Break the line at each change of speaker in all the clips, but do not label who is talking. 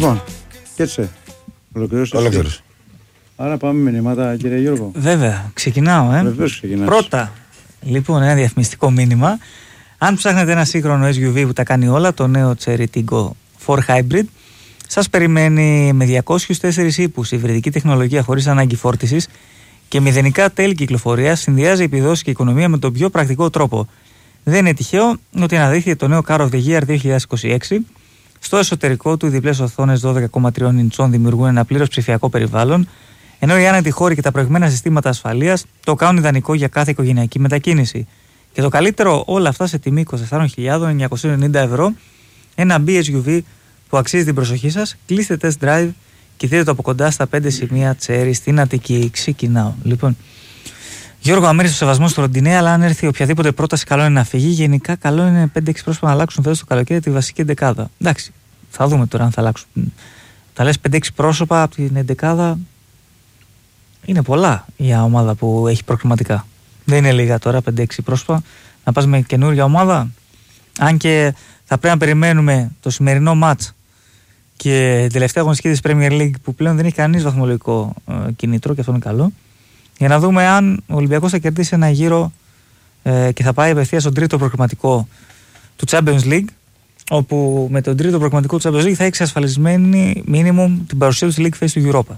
Λοιπόν, και έτσι. Ολοκλήρωσε. Άρα πάμε μηνύματα, κύριε Γιώργο.
Βέβαια, ξεκινάω.
Βεβαίως ξεκινάς.
Πρώτα, λοιπόν, ένα διαφημιστικό μήνυμα. Αν ψάχνετε ένα σύγχρονο SUV που τα κάνει όλα, το νέο Cherry Tiggo 4 Hybrid σας περιμένει με 204 ύπους, υβριδική τεχνολογία χωρίς ανάγκη φόρτισης και μηδενικά τέλη κυκλοφορίας, συνδυάζει επιδόσεις και οικονομία με τον πιο πρακτικό τρόπο. Δεν είναι τυχαίο ότι αναδείχθηκε το νέο Car of the Year 2026. Στο εσωτερικό του, οι διπλές οθόνες 12,3 ιντσών δημιουργούν ένα πλήρως ψηφιακό περιβάλλον, ενώ οι άνετοι χώροι και τα προηγμένα συστήματα ασφαλείας το κάνουν ιδανικό για κάθε οικογενειακή μετακίνηση. Και το καλύτερο, όλα αυτά σε τιμή 24.990 ευρώ, ένα BSUV που αξίζει την προσοχή σας. Κλείστε test drive και δείτε το από κοντά στα 5 σημεία Cherry στην Αττική. Ξεκινάω. Λοιπόν, Γιώργο, αμέριστο σεβασμό στο Ροντινέ, αλλά αν έρθει οποιαδήποτε πρόταση, καλό είναι να φύγει. Γενικά, καλό είναι 5-6 πρόσωπα να αλλάξουν φέτος το καλοκαίρι τη βασική εντεκάδα. Εντάξει, θα δούμε τώρα αν θα αλλάξουν. Τα λες 5-6 πρόσωπα από την εντεκάδα είναι πολλά για ομάδα που έχει προκριματικά. Δεν είναι λίγα τώρα 5-6 πρόσωπα. Να πας με καινούργια ομάδα. Αν και θα πρέπει να περιμένουμε το σημερινό μάτς και την τελευταία αγωνιστική της Premier League που πλέον δεν έχει κανείς βαθμολογικό κίνητρο, και αυτό είναι καλό, για να δούμε αν ο Ολυμπιακός θα κερδίσει ένα γύρο και θα πάει απευθείας στον τρίτο προκριματικό του Champions League, όπου με τον τρίτο προκριματικό του Champions League θα έχει εξασφαλισμένη minimum την παρουσία του στη League Phase του Europa.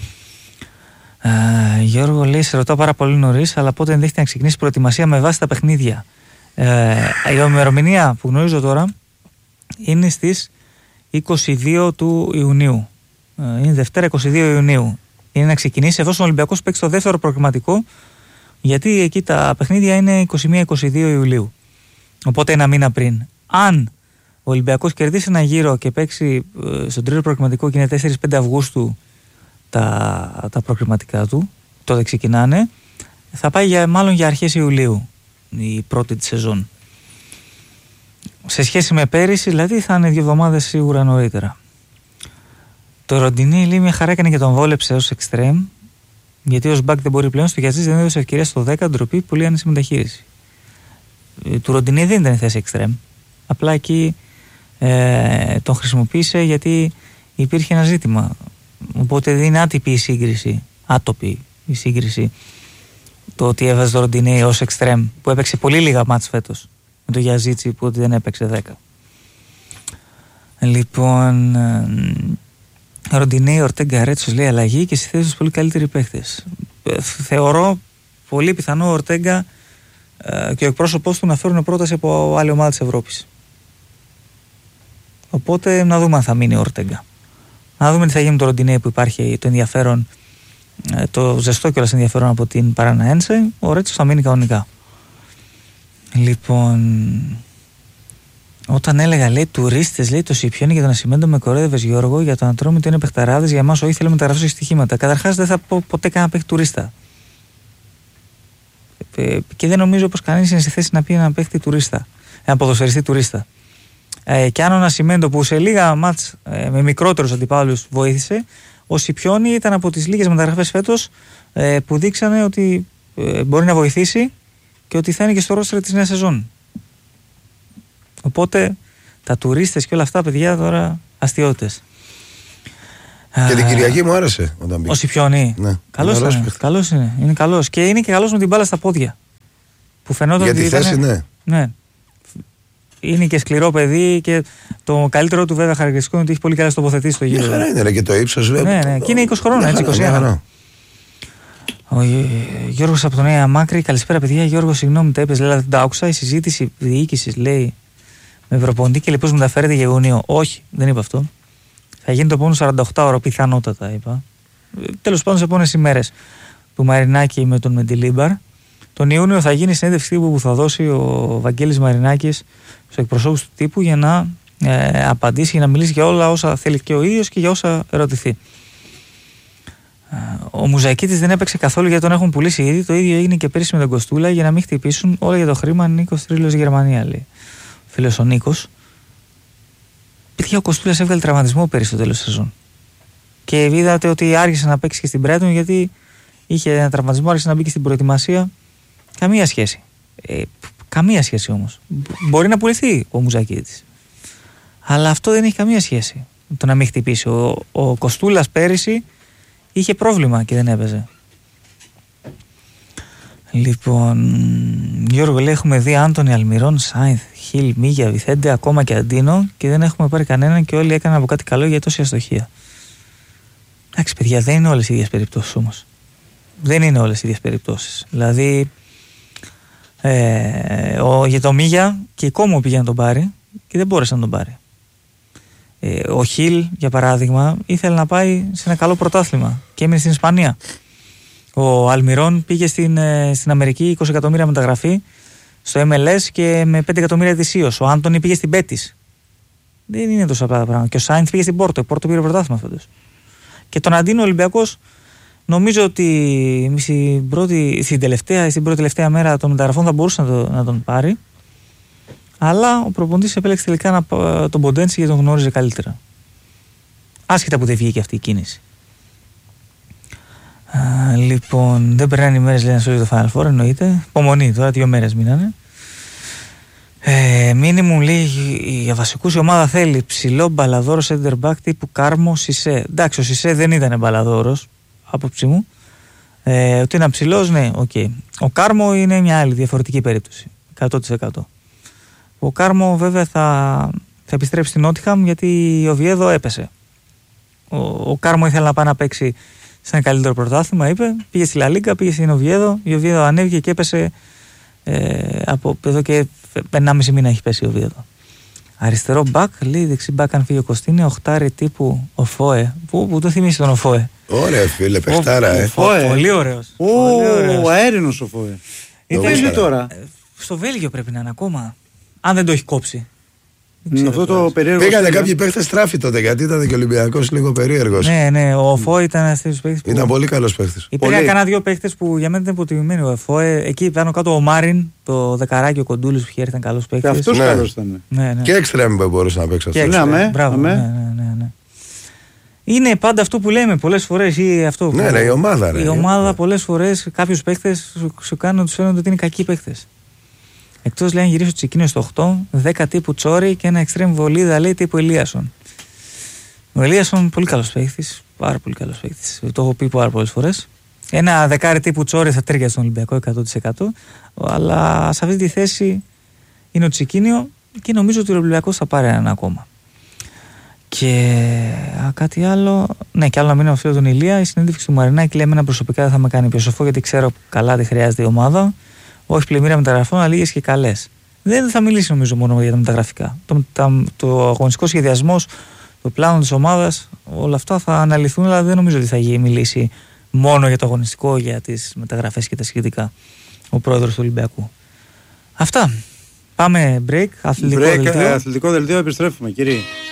Γιώργο, λέει, σε ρωτάω πάρα πολύ νωρίς, αλλά πότε ενδέχεται να ξεκινήσει η προετοιμασία με βάση τα παιχνίδια? Η ημερομηνία που γνωρίζω τώρα είναι στις 22 του Ιουνίου. Είναι Δευτέρα 22 Ιουνίου. Είναι να ξεκινήσει εφόσον ο Ολυμπιακός παίξει το δεύτερο προκριματικό, γιατί εκεί τα παιχνίδια είναι 21-22 Ιουλίου. Οπότε ένα μήνα πριν. Αν ο Ολυμπιακός κερδίσει ένα γύρο και παίξει στον τρίτο προκριματικό και είναι 4-5 Αυγούστου τα προκριματικά του, τότε ξεκινάνε, θα πάει μάλλον για αρχές Ιουλίου η πρώτη της σεζόν. Σε σχέση με πέρυσι, δηλαδή, θα είναι 2 εβδομάδες σίγουρα νωρίτερα. Το Ροντινί, λέει, μια χαρά έκανε και τον βόλεψε ως εξτρέμ, γιατί ως μπακ δεν μπορεί πλέον. Στο Γιαζής δεν έδωσε ευκαιρία στο 10, ντροπή, πολύ άνεση μεταχείριση. Του Ροντινί δεν ήταν θέση εξτρέμ. Απλά εκεί τον χρησιμοποίησε γιατί υπήρχε ένα ζήτημα. Οπότε δεν είναι άτυπη η σύγκριση, άτοπη η σύγκριση, το ότι έβαζε το Ροντινέι ως εξτρέμ, που έπαιξε πολύ λίγα μάτς φέτος, με το Γιαζίτσι που δεν έπαιξε 10. Λοιπόν, Ροντινέι, Ορτέγκα, Ρέτσος, λέει, αλλαγή και στη θέση τους πολύ καλύτεροι παίχτες. Θεωρώ πολύ πιθανό ο Ορτέγκα και ο εκπρόσωπός του να φέρουν πρόταση από άλλη ομάδα της Ευρώπης. Οπότε να δούμε αν θα μείνει ο Ορτέγκα. Να δούμε τι θα γίνει με το Ροντινέι που υπάρχει το ενδιαφέρον, το ζεστό κιόλας ενδιαφέρον από την Παραναένσε. Ο Ρέτσος θα μείνει κανονικά. Λοιπόν, όταν έλεγα, λέει, τουρίστες, λέει, το Σιπιόνι και τον Ασημέντο με κορέδευες, Γιώργο, για τον Ατρόμητο είναι παιχταράδες, για εμάς όχι, θέλουμε μεταγραφές και στοιχήματα. Καταρχάς δεν θα πω ποτέ κανένα παίχτη τουρίστα. Και δεν νομίζω πως κανείς είναι στη θέση να πει ένα παίχτη τουρίστα, ένα ποδοσφαιριστή τουρίστα. Και αν ο Νασιμέντο, που σε λίγα μάτς με μικρότερους αντιπάλους βοήθησε, ο Σιπιόνι ήταν από τις λίγες μεταγραφές φέτος που δείξανε ότι μπορεί να βοηθήσει και ότι θα είναι και στο ρόστερ της νέας σεζόν. Οπότε τα τουρίστες και όλα αυτά, παιδιά, τώρα αστιώτες.
Και την Κυριακή μου άρεσε όταν μπήκε.
Ο Σιπιόνι. Ναι. Καλός είναι. Είναι καλός. Και είναι και καλός με την μπάλα στα πόδια. Που φαινόταν
για τη θέση,
ναι. Είναι και σκληρό παιδί και το καλύτερο του βέβαια χαρακτηριστικό είναι ότι έχει πολύ καλά τοποθετήσει στο γύρο.
Ναι, είναι και το ύψος βέβαια.
Ναι. Και είναι 20 χρόνια, έτσι, 21. Ο Γιώργος από τον Νέα Μάκρη, καλησπέρα παιδιά. Γιώργο, συγγνώμη, τα είπες, λέει, τα άκουσα. Η συζήτηση διοίκησης, λέει, με Ευρωποντή και λοιπόν μεταφέρεται για Ιουνίο. Όχι, δεν είπα αυτό. Θα γίνει το επόμενο 48ωρο, πιθανότατα είπα. Τέλος πάντων, σε επόμενες ημέρες του Μαρινάκη με τον Μεντιλίμπαρ. Τον Ιούνιο θα γίνει συνέντευξη τύπου που θα δώσει ο Βαγγέλης Μαρινάκης στους εκπροσώπους του τύπου για να απαντήσει και να μιλήσει για όλα όσα θέλει και ο ίδιος και για όσα ερωτηθεί. Ο Μουζακίτης δεν έπαιξε καθόλου γιατί τον έχουν πουλήσει ήδη. Το ίδιο έγινε και πέρυσι με τον Κοστούλα για να μην χτυπήσουν όλα για το χρήμα. Νίκος Τρίλος Γερμανία, λέει. Φίλος ο Νίκος. Παιδιά, ο Κοστούλας έβγαλε τραυματισμό πέρυσι στο τέλος της σεζόν. Και είδατε ότι άργησε να παίξει και στην Brighton γιατί είχε ένα τραυματισμό, άρχισε να μπει και στην προετοιμασία. Καμία σχέση. Καμία σχέση όμως. Μπορεί να πουληθεί ο Μουζακίτης. Αλλά αυτό δεν έχει καμία σχέση. το να μην χτυπήσει. Ο Κοστούλας πέρυσι είχε πρόβλημα και δεν έπαιζε. Λοιπόν, Γιώργο λέει: έχουμε δει Άντονι, Αλμυρών, Σάινθ, Χιλ, Μίγια, Βιθέντε, ακόμα και Αντίνο και δεν έχουμε πάρει κανέναν και όλοι έκαναν από κάτι καλό για τόση αστοχία. Εντάξει, παιδιά, δεν είναι όλες οι ίδιες περιπτώσεις όμως. Δεν είναι όλες οι ίδιες περιπτώσεις. Δηλαδή, για το Μίγια και η Κόμο πήγε να τον πάρει και δεν μπόρεσε να τον πάρει. Ο Χιλ, για παράδειγμα, ήθελε να πάει σε ένα καλό πρωτάθλημα και έμεινε στην Ισπανία. Ο Αλμυρών πήγε στην Αμερική 20 εκατομμύρια μεταγραφή στο MLS και με 5 εκατομμύρια ετησίως. Ο Άντονι πήγε στην Μπέτις. Δεν είναι τόσο απλά τα πράγματα. Και ο Σάινθ πήγε στην Πόρτο. Η Πόρτο πήρε πρωτάθλημα φέτος. Και τον Αντίνο Ολυμπιακός, νομίζω ότι στην πρώτη τελευταία μέρα των μεταγραφών θα μπορούσε να τον πάρει. Αλλά ο προπονητής επέλεξε τελικά τον Ποντένση γιατί τον γνώριζε καλύτερα. Άσχετα που δεν βγήκε αυτή η κίνηση. Λοιπόν, δεν περνάνε οι μέρες, λέει, να σώζει το Final Four, εννοείται. Υπομονή, τώρα 2 μέρες μείνανε. Μίνιμουμ, λέει, για βασικούς η ομάδα θέλει ψηλό μπαλαδόρο center back τύπου Κάρμο, Σισέ. Εντάξει, ο Σισέ δεν ήταν μπαλαδόρος, άποψή μου. Ότι είναι ψηλός, ναι, οκ. Ο Κάρμο είναι μια άλλη διαφορετική περίπτωση. 100%. Ο Κάρμο βέβαια θα επιστρέψει στην Νότιχαμ γιατί ο Οβιέδο έπεσε. Ο Κάρμο ήθελε να πάει να παίξει σε ένα καλύτερο πρωτάθλημα, είπε. Πήγε στη Λα Λίγκα, πήγε στην Οβιέδο. Η Οβιέδο ανέβηκε και έπεσε. Από εδώ και 1,5 μήνα έχει πέσει η Οβιέδο. Αριστερό μπακ, λέει, δεξί μπακ αν φύγει ο Κωστίνη, οχτάρι τύπου Οφόε. Πού το θυμίσει τον Οφόε.
Ωραία, φίλε, παιχτάρα,
Πολύ ωραίος.
Ο αέρινος Οφόε.
Ήταν τώρα. Στο Βέλγιο πρέπει να είναι ακόμα. Αν δεν το έχει κόψει.
Αυτό το περίεργο.
Πήγανε κάποιοι παίχτες τράφη τότε γιατί ήταν και ο Ολυμπιακός λίγο περίεργος.
Ναι, ο Οφόε ήταν αυτός τους παίχτες.
Ήταν πολύ καλός παίχτες.
Υπήρχαν κανένα 2 παίχτες που για μένα ήταν υποτιμημένοι. Ο Οφόε, εκεί πάνω κάτω ο Μάριν, το δεκαράκι, ο Κοντούλης που είχε έρθει, ήταν καλός παίχτης.
Και αυτός καλός ήταν.
Ναι.
Και έξτρεμ μπορούσε να παίξει αυτό.
Ναι. Είναι πάντα αυτό που λέμε πολλές φορές.
Ναι, η ομάδα.
Η ομάδα πολλές φορές κάποιους παίχτες σου κάνουν να τους φαίνονται ότι είναι κακοί παίχτες. Εκτός, λέει, αν γυρίσει ο Τσικίνιος στο 8, 10 τύπου Τσόρι και ένα εξτρέμ βολίδα, λέει, τύπου Ελίασον. Ο Ελίασον πολύ καλός παίχτης, πάρα πολύ καλός παίχτης. Το έχω πει πάρα πολλές φορές. Ένα δεκάρι τύπου Τσόρι θα τρίγεται στον Ολυμπιακό 100%. Αλλά σε αυτή τη θέση είναι ο Τσικίνιο και νομίζω ότι ο Ολυμπιακός θα πάρει έναν ακόμα. Και κάτι άλλο. Ναι, και άλλο να μείνω αυτό τον Ηλία. Η συνέντευξη του Μαρινάκη λέει: εμένα προσωπικά δεν θα με κάνει πιο σοφό γιατί ξέρω καλά τι χρειάζεται η ομάδα. Όχι πλημμύρα μεταγραφών, αλλά λίγες και καλές. Δεν θα μιλήσει νομίζω μόνο για τα μεταγραφικά. Το αγωνιστικό σχεδιασμός, το πλάνο της ομάδας, όλα αυτά θα αναλυθούν, αλλά δεν νομίζω ότι θα μιλήσει μόνο για το αγωνιστικό, για τις μεταγραφές και τα σχετικά ο πρόεδρος του Ολυμπιακού. Αυτά. Πάμε break, αθλητικό δελτίο.
Αθλητικό δελτίο, επιστρέφουμε, κύριε.